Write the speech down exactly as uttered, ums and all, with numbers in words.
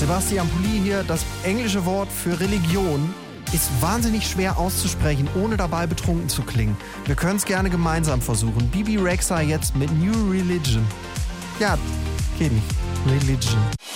Sebastian Pulli hier. Das englische Wort für Religion ist wahnsinnig schwer auszusprechen, ohne dabei betrunken zu klingen. Wir können es gerne gemeinsam versuchen. Bibi Rexha jetzt mit New Religion. Ja, geht nicht. Religion.